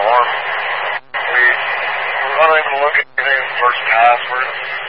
alarm. We were unable to look at anything first password.